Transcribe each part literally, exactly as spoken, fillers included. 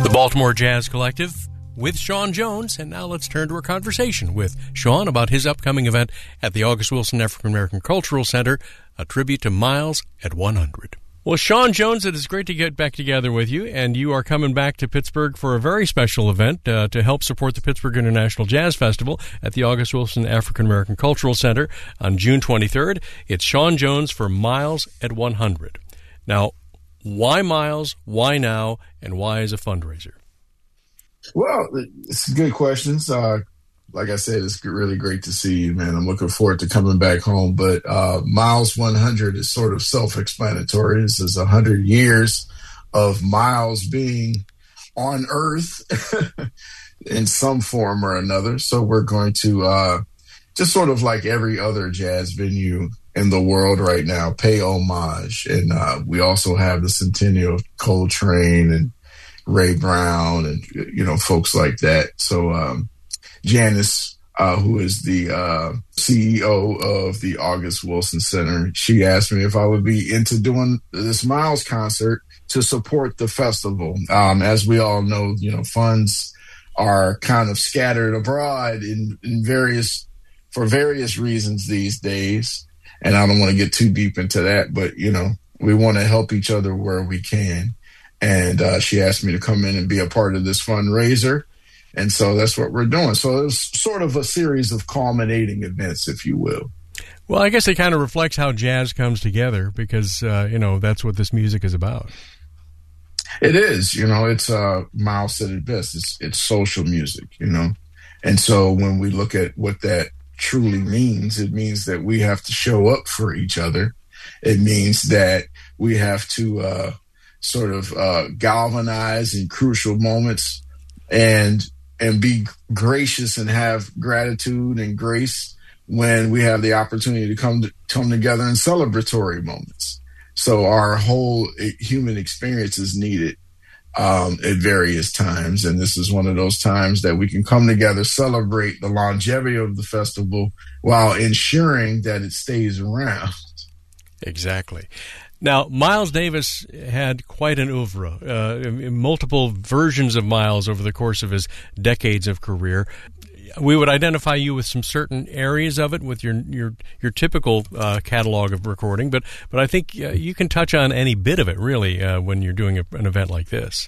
the Baltimore Jazz Collective with Sean Jones. And now let's turn to our conversation with Sean about his upcoming event at the August Wilson African American Cultural Center, a tribute to Miles at one hundred. Well, Sean Jones, it is great to get back together with you, and you are coming back to Pittsburgh for a very special event uh, to help support the Pittsburgh International Jazz Festival at the August Wilson African American Cultural Center on June twenty-third. It's Sean Jones for Miles at one hundred. Now, why Miles, why now, and why as a fundraiser? Well, it's good questions. Uh, like I said, it's really great to see you, man. I'm looking forward to coming back home. But uh, Miles one hundred is sort of self-explanatory. This is one hundred years of Miles being on Earth in some form or another. So we're going to uh, just sort of like every other jazz venue in the world right now, pay homage. And uh, we also have the centennial of Coltrane and Ray Brown and, you know, folks like that. So um, Janice, uh, who is the uh, C E O of the August Wilson Center, she asked me if I would be into doing this Miles concert to support the festival. Um, as we all know, you know, funds are kind of scattered abroad in, in various, for various reasons these days. And I don't want to get too deep into that, but, you know, we want to help each other where we can. And uh, she asked me to come in and be a part of this fundraiser. And so that's what we're doing. So it was sort of a series of culminating events, if you will. Well, I guess it kind of reflects how jazz comes together because, uh, you know, that's what this music is about. It is. You know, it's, uh, Miles said it best, it's, it's social music, you know. And so when we look at what that truly means, it means that we have to show up for each other. It means that we have to uh, sort of uh, galvanize in crucial moments and and be gracious and have gratitude and grace when we have the opportunity to come to, come together in celebratory moments. So our whole human experience is needed um, at various times. And this is one of those times that we can come together, celebrate the longevity of the festival while ensuring that it stays around. Exactly. Now, Miles Davis had quite an oeuvre, uh, multiple versions of Miles over the course of his decades of career. We would identify you with some certain areas of it with your your your typical uh, catalog of recording, but but I think uh, you can touch on any bit of it, really, uh, when you're doing a, an event like this.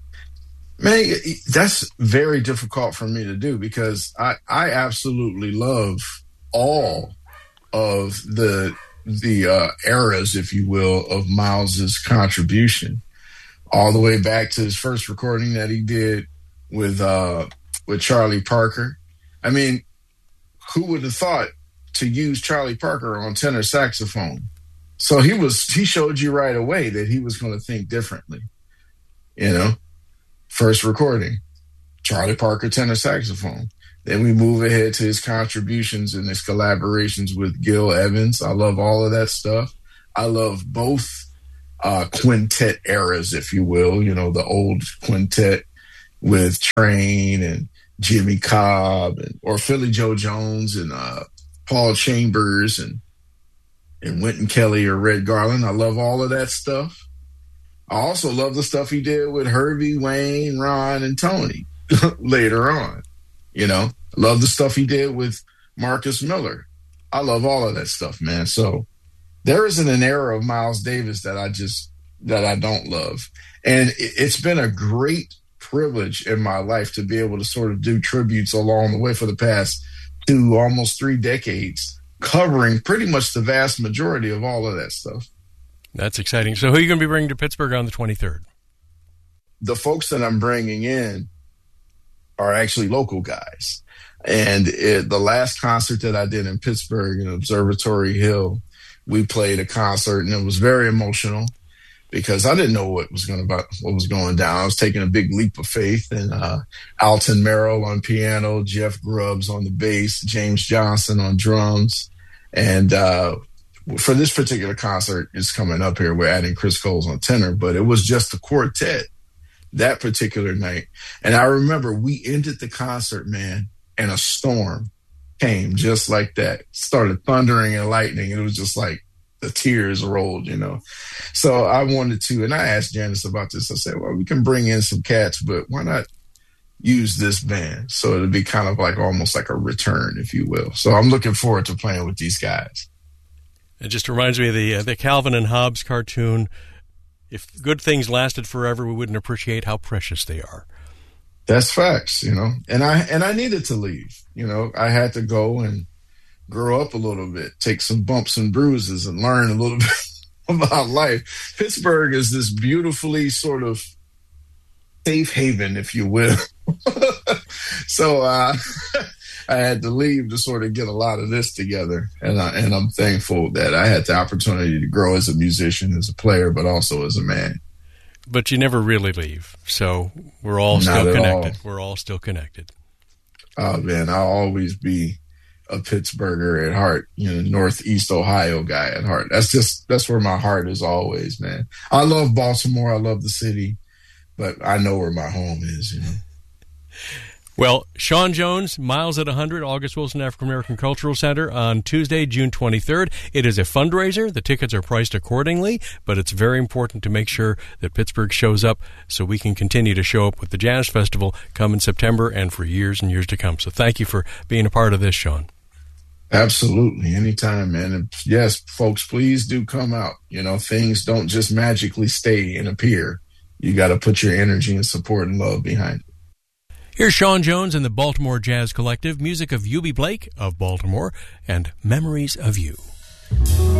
Man, that's very difficult for me to do because I, I absolutely love all of the the uh, eras, if you will, of Miles's contribution, all the way back to his first recording that he did with uh, with Charlie Parker. I mean, who would have thought to use Charlie Parker on tenor saxophone? So he was he showed you right away that he was going to think differently. You know, first recording, Charlie Parker tenor saxophone. Then we move ahead to his contributions and his collaborations with Gil Evans. I love all of that stuff. I love both uh, quintet eras, if you will. You know, the old quintet with Train and Jimmy Cobb, and or Philly Joe Jones and uh, Paul Chambers and and Wynton Kelly or Red Garland. I love all of that stuff. I also love the stuff he did with Herbie, Wayne, Ron, and Tony later on. You know, I love the stuff he did with Marcus Miller. I love all of that stuff, man. So there isn't an era of Miles Davis that I just, that I don't love. And it's been a great privilege in my life to be able to sort of do tributes along the way for the past two, almost three decades, covering pretty much the vast majority of all of that stuff. That's exciting. So who are you going to be bringing to Pittsburgh on the twenty-third? The folks that I'm bringing in are actually local guys. And it, the last concert that I did in Pittsburgh in Observatory Hill, we played a concert and it was very emotional because I didn't know what was going about what was going down. I was taking a big leap of faith, and uh, Alton Merrill on piano, Jeff Grubbs on the bass, James Johnson on drums. And uh, for this particular concert, it's coming up here, we're adding Chris Coles on tenor, but it was just a quartet that particular night. And I remember we ended the concert, man, and a storm came just like that. Started thundering and lightning. And it was just like, the tears rolled, you know. So I wanted to, and I asked Janice about this. I said, well, we can bring in some cats, but why not use this band? So it'll be kind of like almost like a return, if you will. So I'm looking forward to playing with these guys. It just reminds me of the, uh, the Calvin and Hobbes cartoon. If good things lasted forever, we wouldn't appreciate how precious they are. That's facts, you know. And I and I needed to leave. You know, I had to go and grow up a little bit, take some bumps and bruises and learn a little bit about life. Pittsburgh is this beautifully sort of safe haven, if you will. So uh, I had to leave to sort of get a lot of this together. And, I, and I'm thankful that I had the opportunity to grow as a musician, as a player, but also as a man. But you never really leave. So we're all Not still at connected. all. We're all still connected. Oh, man, I'll always be a Pittsburgher at heart, you know, Northeast Ohio guy at heart. That's just, that's where my heart is always, man. I love Baltimore. I love the city, but I know where my home is, you know. Well, Sean Jones, Miles at one hundred, August Wilson African American Cultural Center on Tuesday, June twenty-third. It is a fundraiser. The tickets are priced accordingly, but it's very important to make sure that Pittsburgh shows up so we can continue to show up with the Jazz Festival come in September and for years and years to come. So thank you for being a part of this, Sean. Absolutely. Anytime, man. And yes, folks, please do come out. You know, things don't just magically stay and appear. You got to put your energy and support and love behind it. Here's Sean Jones and the Baltimore Jazz Collective, music of Eubie Blake of Baltimore, and Memories of You.